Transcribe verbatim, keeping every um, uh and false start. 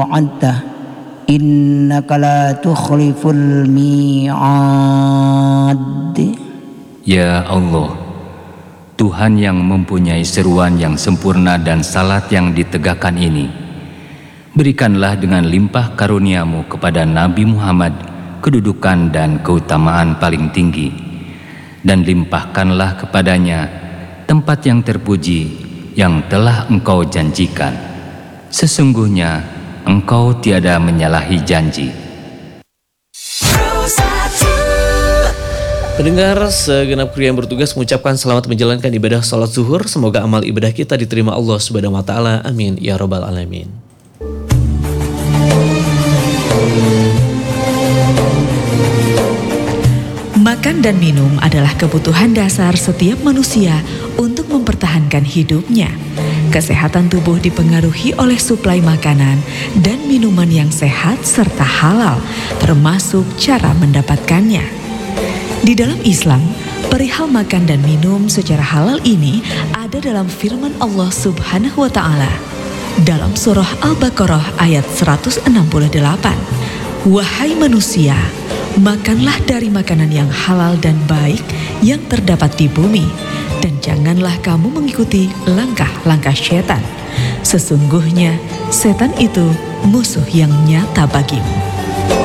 wa'adta innaka la tukhliful mi'ad. Ya Allah, Tuhan yang mempunyai seruan yang sempurna dan salat yang ditegakkan ini, berikanlah dengan limpah karuniamu kepada Nabi Muhammad kedudukan dan keutamaan paling tinggi, dan limpahkanlah kepadanya tempat yang terpuji yang telah Engkau janjikan. Sesungguhnya Engkau tiada menyalahi janji. Pendengar, segenap kru yang bertugas mengucapkan selamat menjalankan ibadah salat zuhur. Semoga amal ibadah kita diterima Allah Subhanahu wa taala. Amin ya rabbal alamin. Makan dan minum adalah kebutuhan dasar setiap manusia untuk mempertahankan hidupnya. Kesehatan tubuh dipengaruhi oleh suplai makanan dan minuman yang sehat serta halal, termasuk cara mendapatkannya. Di dalam Islam, perihal makan dan minum secara halal ini ada dalam firman Allah Subhanahu wa taala dalam surah Al-Baqarah ayat seratus enam puluh delapan. Wahai manusia, makanlah dari makanan yang halal dan baik yang terdapat di bumi, dan janganlah kamu mengikuti langkah-langkah setan. Sesungguhnya setan itu musuh yang nyata bagimu.